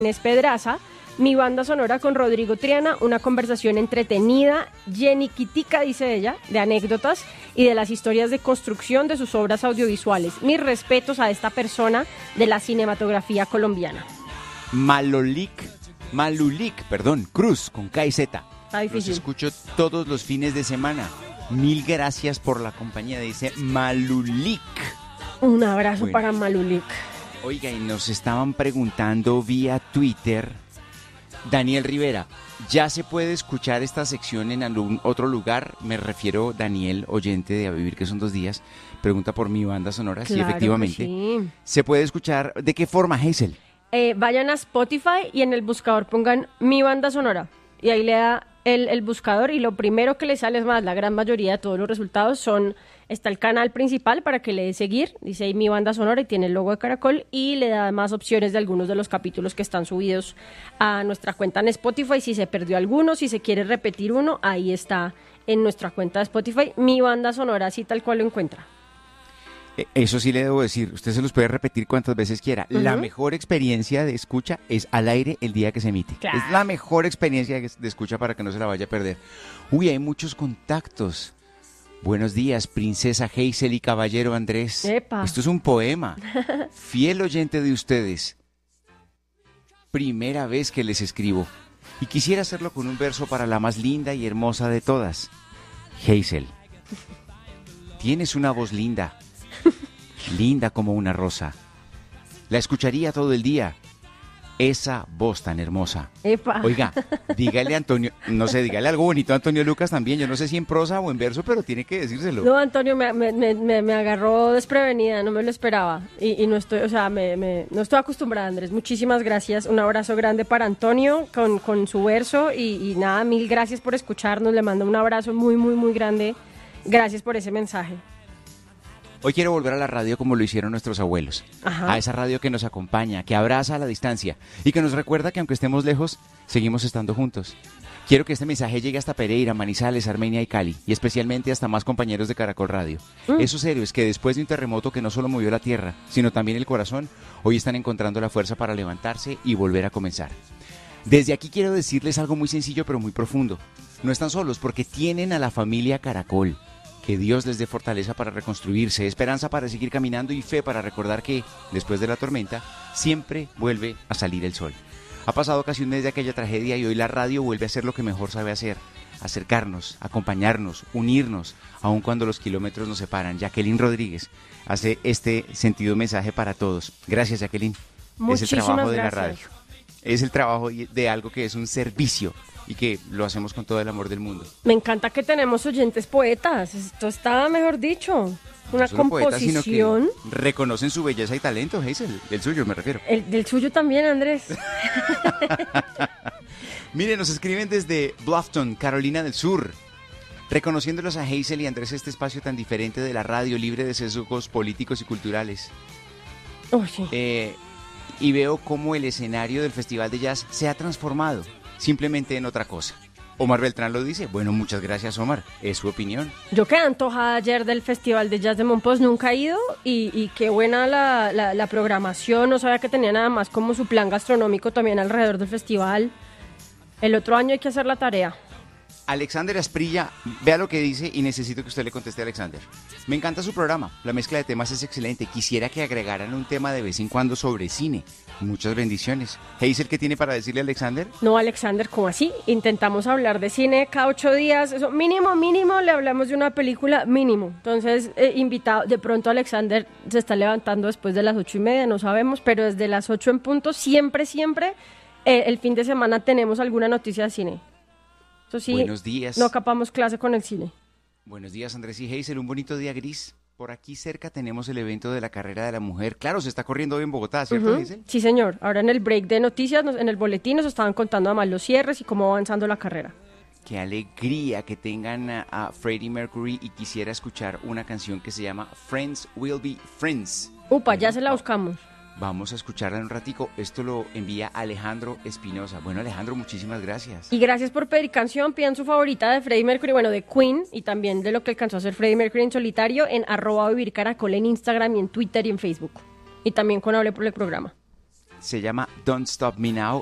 Inés Pedraza, mi banda sonora con Rodrigo Triana, una conversación entretenida, lleniquitica, dice ella, de anécdotas y de las historias de construcción de sus obras audiovisuales. Mis respetos a esta persona de la cinematografía colombiana. Malulik, Cruz, con K y Z. Está difícil. Los escucho todos los fines de semana. Mil gracias por la compañía, dice Malulik. Un abrazo para Malulik. Oiga, y nos estaban preguntando vía Twitter, Daniel Rivera, ¿ya se puede escuchar esta sección en algún otro lugar? Me refiero, Daniel, oyente de A Vivir, que son 2 días, pregunta por mi banda sonora. Claro, sí, efectivamente. sí. ¿Se puede escuchar? ¿De qué forma, Hazel? Vayan a Spotify y en el buscador pongan mi banda sonora. Y ahí le da el buscador y lo primero que le sale, es más, la gran mayoría de todos los resultados está el canal principal para que le dé seguir, dice ahí mi banda sonora y tiene el logo de Caracol y le da más opciones de algunos de los capítulos que están subidos a nuestra cuenta en Spotify. Si se perdió alguno, si se quiere repetir uno, ahí está en nuestra cuenta de Spotify, mi banda sonora, así tal cual lo encuentra. Eso sí le debo decir, usted se los puede repetir cuantas veces quiera. Uh-huh. La mejor experiencia de escucha es al aire el día que se emite. Claro. Es la mejor experiencia de escucha para que no se la vaya a perder. Uy, hay muchos contactos. Buenos días, princesa Hazel y caballero Andrés. ¡Epa! Esto es un poema. Fiel oyente de ustedes. Primera vez que les escribo. Y quisiera hacerlo con un verso para la más linda y hermosa de todas. Hazel, tienes una voz linda. Linda como una rosa. La escucharía todo el día. Esa voz tan hermosa. ¡Epa! Oiga, dígale a Antonio, no sé, dígale algo bonito a Antonio Lucas también. Yo no sé si en prosa o en verso, pero tiene que decírselo. No, Antonio, me agarró desprevenida, no me lo esperaba. Y no estoy, no estoy acostumbrada, Andrés. Muchísimas gracias. Un abrazo grande para Antonio con su verso. Y nada, mil gracias por escucharnos. Le mando un abrazo muy, muy, muy grande. Gracias por ese mensaje. Hoy quiero volver a la radio como lo hicieron nuestros abuelos. Ajá. A esa radio que nos acompaña, que abraza a la distancia y que nos recuerda que aunque estemos lejos, seguimos estando juntos. Quiero que este mensaje llegue hasta Pereira, Manizales, Armenia y Cali, y especialmente hasta más compañeros de Caracol Radio. Esos héroes que después de un terremoto que no solo movió la tierra, sino también el corazón, hoy están encontrando la fuerza para levantarse y volver a comenzar. Desde aquí quiero decirles algo muy sencillo pero muy profundo. No están solos porque tienen a la familia Caracol. Que Dios les dé fortaleza para reconstruirse, esperanza para seguir caminando y fe para recordar que, después de la tormenta, siempre vuelve a salir el sol. Ha pasado casi un mes de aquella tragedia y hoy la radio vuelve a hacer lo que mejor sabe hacer: acercarnos, acompañarnos, unirnos, aun cuando los kilómetros nos separan. Jacqueline Rodríguez hace este sentido mensaje para todos. Gracias, Jacqueline. Muchísimas es el trabajo de gracias. la radio. Es el trabajo de algo que es un servicio y que lo hacemos con todo el amor del mundo. Me encanta que tenemos oyentes poetas. Esto está, mejor dicho, una no solo composición. Poetas, sino que reconocen su belleza y talento, Hazel. El suyo, me refiero. Del suyo también, Andrés. Mire, nos escriben desde Bluffton, Carolina del Sur. Reconociéndolos a Hazel y Andrés, este espacio tan diferente de la radio, libre de sesgos políticos y culturales. Oh, sí. Y veo cómo el escenario del Festival de Jazz se ha transformado simplemente en otra cosa. Omar Beltrán lo dice. Bueno, muchas gracias, Omar. Es su opinión. Yo quedé antojada ayer del Festival de Jazz de Monpós, nunca he ido y qué buena la programación. No sabía que tenía nada más como su plan gastronómico también alrededor del festival. El otro año hay que hacer la tarea. Alexander Asprilla, vea lo que dice y necesito que usted le conteste a Alexander. Me encanta su programa, la mezcla de temas es excelente. Quisiera que agregaran un tema de vez en cuando sobre cine. Muchas bendiciones. Hazel, ¿qué tiene para decirle a Alexander? No, Alexander, ¿cómo así? Intentamos hablar de cine cada 8 días. Eso, mínimo, le hablamos de una película, mínimo. Entonces, invitado, de pronto Alexander se está levantando después de las 8:30, no sabemos, pero desde las 8 en punto, siempre, el fin de semana tenemos alguna noticia de cine. Eso sí, buenos días. No capamos clase con el cine. Buenos días, Andrés y Hazel, un bonito día gris. Por aquí cerca tenemos el evento de la carrera de la mujer. Claro, se está corriendo hoy en Bogotá, ¿cierto, Hazel? Sí, señor. Ahora en el break de noticias, en el boletín nos estaban contando además los cierres y cómo va avanzando la carrera. Qué alegría que tengan a Freddie Mercury y quisiera escuchar una canción que se llama Friends Will Be Friends. Upa, ya se la buscamos. Vamos a escucharla en un ratico. Esto lo envía Alejandro Espinosa. Bueno, Alejandro, muchísimas gracias. Y gracias por pedir canción. Pidan su favorita de Freddie Mercury, bueno, de Queen, y también de lo que alcanzó a hacer Freddie Mercury en solitario en @vivircaracol en Instagram y en Twitter y en Facebook. Y también con Hable por el programa. se llama Don't Stop Me Now